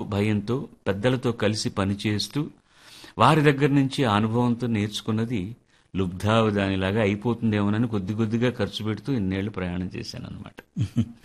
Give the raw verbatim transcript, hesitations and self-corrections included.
భయంతో పెద్దలతో కలిసి పనిచేస్తూ వారి దగ్గర నుంచి ఆ అనుభవంతో నేర్చుకున్నది లుబ్ధావధానిలాగా అయిపోతుందేమోనని కొద్ది కొద్దిగా ఖర్చు పెడుతూ ఇన్నేళ్లు ప్రయాణం చేశాను అనమాట.